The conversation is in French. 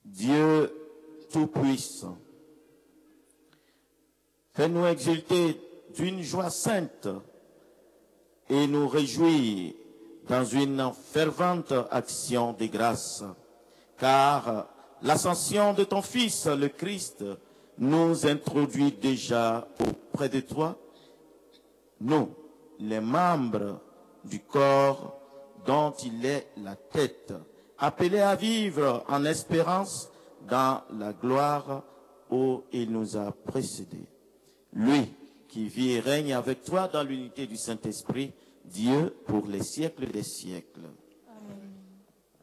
Dieu Tout-Puissant, fais-nous exulter d'une joie sainte et nous réjouir dans une fervente action de grâce, car l'ascension de ton Fils, le Christ, nous introduit déjà auprès de toi, nous, les membres du corps dont il est la tête, appelés à vivre en espérance dans la gloire où il nous a précédés. Lui qui vit et règne avec toi dans l'unité du Saint-Esprit, Dieu pour les siècles des siècles.